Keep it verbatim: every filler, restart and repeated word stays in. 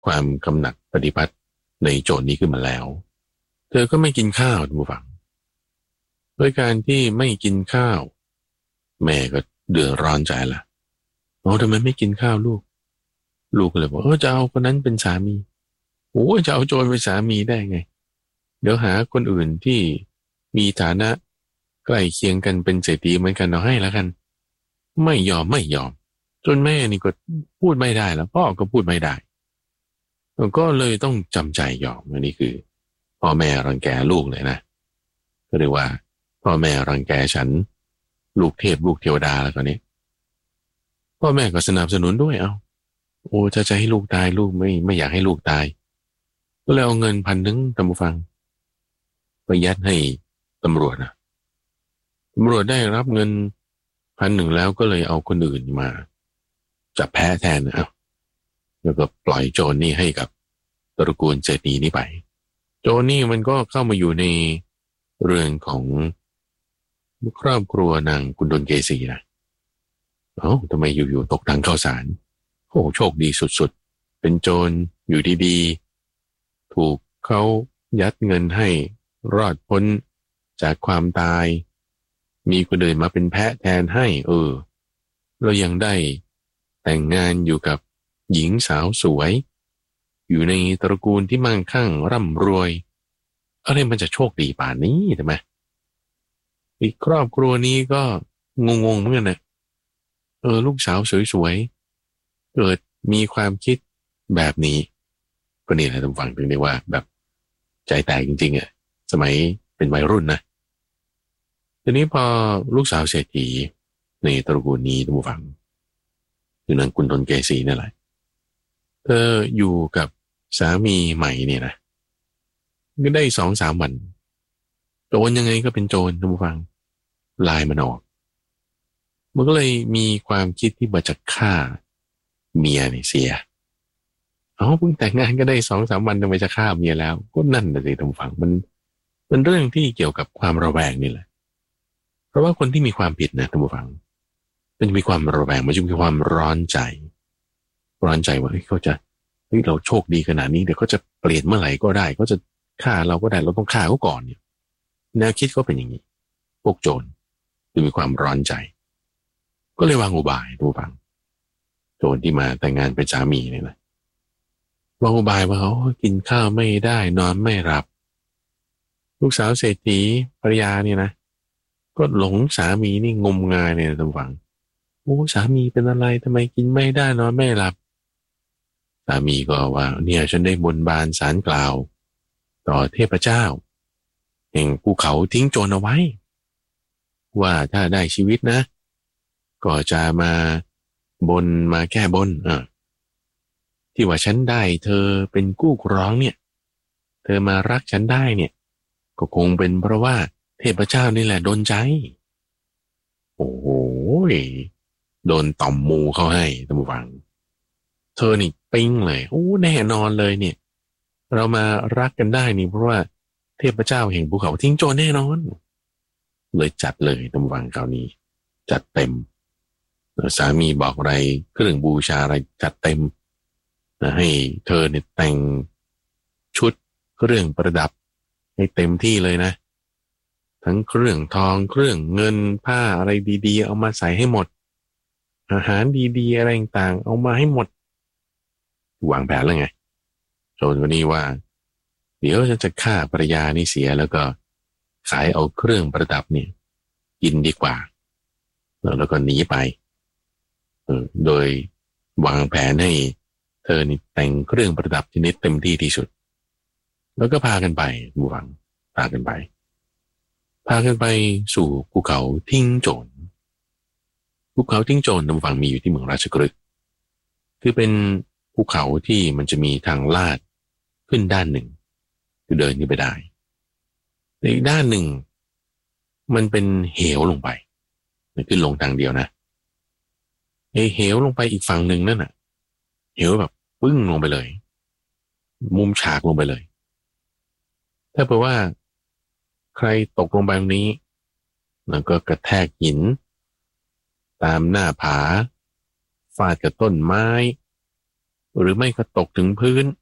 ความกำหนัดปฏิบัติในโจรนี้ขึ้นมาแล้วเธอก็ไม่กินข้าวท่านผู้ฟังโดยการที่ไม่กินข้าวแม่ก็เดือดร้อนใจละโอ้ทำไมไม่กินข้าวลูกลูกก็เลยบอกเออจะเอาคนนั้นเป็นสามีโอ้จะเอาโจรเป็นสามีได้ไงเดี๋ยวหาคนอื่นที่มีฐานะใกล้เคียงกันเป็นเศรษฐีเหมือนกันเอาให้แล้วกันไม่ยอมไม่ยอมจนแม่นี่ก็พูดไม่ได้แล้วพ่อก็พูดไม่ได้ก็เลยต้องจำใจยอมอันนี้คือพ่อแม่รังแกลูกเลยนะก็เรียกว่าพ่อแม่รังแกฉันลูกเทพลูกเทวดาแล้วก็นี้พ่อแม่ก็สนับสนุนด้วยเอาโอ้จะจะให้ลูกตายลูกไม่ไม่อยากให้ลูกตายก็เลยเอาเงินพันหนึ่งตามผู้ฟังไปยัดให้ตำรวจนะตำรวจได้รับเงินพันหนึ่งแล้วก็เลยเอาคนอื่นมาจับแพ้แทนนะแล้วก็ปล่อยโจรนี่ให้กับตระกูลเศรษฐีนี้ไปโจรนี่มันก็เข้ามาอยู่ในเรื่องของครอบครัวนางกุณฑลเกษีนะเอ้าทำไมอยู่ๆตกทางข้าวสารโอ้โชคดีสุดๆเป็นโจรอยู่ดีๆถูกเขายัดเงินให้รอดพ้นจากความตายมีคนอื่นมาเป็นแพะแทนให้เออเรายังได้แต่งงานอยู่กับหญิงสาวสวยอยู่ในตระกูลที่มั่งคั่งร่ำรวยอะไรมันจะโชคดีป่านนี้ใช่ไหมอีกครอบครัวนี้ก็งงๆเหมือนกันนะเออลูกสาวสวยๆเกิดมีความคิดแบบนี้ก็นี่แหละท่านฟังถึงได้ว่าแบบใจแตกจริงๆอ่ะสมัยเป็นวัยรุ่นนะทีนี้พอลูกสาวเศรษฐีในตระกูลนี้ท่านผู้ฟังคือนางกุณฑลเกษีนั่นแหละเธออยู่กับสามีใหม่เนี่ยนะก็ได้สองสามวันโจรยังไงก็เป็นโจรท่านผู้ฟังลายมันออกมันก็เลยมีความคิดที่ว่าจะฆ่าเมียเนี่ยเสียเอาเพิ่งแต่งงานก็ได้สองสามวันทำไมจะฆ่าเมียแล้วก็นั่นน่ะสิท่านผู้ฟังมันเป็นเรื่องที่เกี่ยวกับความระแวงนี่แหละเพราะว่าคนที่มีความผิดนะท่านผู้ฟังมันจะมีความระแวงมันจะมีความร้อนใจร้อนใจว่าเขาจะเฮ้ยเราโชคดีขนาดนี้เดี๋ยวเขาจะเปลี่ยนเมื่อไหร่ก็ได้เขาจะฆ่าเราก็ได้เราต้องฆ่าเขาก่อนเนี่ยแนวคิดก็เป็นอย่างนี้พวกโจรคือมีความร้อนใจก็เลยวางอุบายท่านผู้ฟังโจรที่มาแต่งงานเป็นสามีเนี่ยนะวางอุบายว่าเขากินข้าวไม่ได้นอนไม่หลับลูกสาวเศรษฐีภรรยาเนี่ยนะก็หลงสามีนี่งมงายเนี่ยท่านผู้ฟังโอ้สามีเป็นอะไรทำไมกินไม่ได้นอนไม่หลับสามีก็ว่าเนี่ยฉันได้บนบานศาลกล่าวต่อเทพเจ้าแห่งภูเขาทิ้งโจรเอาไว้ว่าถ้าได้ชีวิตนะก็จะมาบนมาแก้บนอ่ะที่ว่าฉันได้เธอเป็นกู้ครองเนี่ยเธอมารักฉันได้เนี่ยก็คงเป็นเพราะว่าเทพเจ้านี่แหละโดนใจโอ้โหโดนต่อมมูเขาให้ท่านผู้ฟังเธอนี่ปิ้งเลยโอ้แน่นอนเลยเนี่ยเรามารักกันได้นี่เพราะว่าเทพเจ้าแห่งภูเขาทิ้งโจรแน่นอนเลยจัดเลยท่านผู้ฟังคราวนี้จัดเต็มสามีบอกอะไรเครื่องบูชาอะไรจัดเต็มนะให้เธอเนี่ยแต่งชุดเครื่องประดับให้เต็มที่เลยนะทั้งเครื่องทองเครื่องเงินผ้าอะไรดีๆเอามาใส่ให้หมดอาหารดีๆอะไรต่างๆเอามาให้หมดวางแผนแล้วไงโจรคนนี้ว่าเดี๋ยวฉันจะฆ่าภรรยานี่เสียแล้วก็ขายเอาเครื่องประดับเนี่ยกินดีกว่าแล้วก็หนีไปโดยวางแผนให้เธอนี่แต่งเครื่องประดับชนิดเต็มที่ที่สุดแล้วก็พากันไปบูฟังพากันไปพากันไปสู่ภูเขาทิ้งโจรภูเขาทิ้งโจรบูฟังมีอยู่ที่เมืองราชกฤห์คือเป็นภูเขาที่มันจะมีทางลาดขึ้นด้านหนึ่งคือเดินขึ้นไปได้แต่อีกด้านหนึ่งมันเป็นเหวลงไปมันขึ้นลงทางเดียวนะไอ้เหวลงไปอีกฝั่งหนึ่งนั่นน่ะเหวแบบปึ้งลงไปเลยมุมฉากลงไปเลยถ้าเผื่อว่าใครตกลงไปตรงนี้แล้วก็กระแทกหินตามหน้าผาฟาดกับต้นไม้หรือไม่ก็ตกถึงพื้น